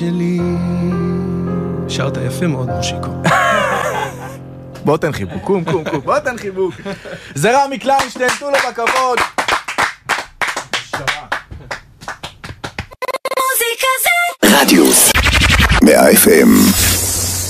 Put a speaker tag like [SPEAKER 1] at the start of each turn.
[SPEAKER 1] שלי. שרת יפה מאוד, מושיקו.
[SPEAKER 2] בוא תן חיבוק, קום, בוא תן חיבוק. זה רמי קליינשטיין, תנו לו בכבוד.
[SPEAKER 3] רדיוס 100 FM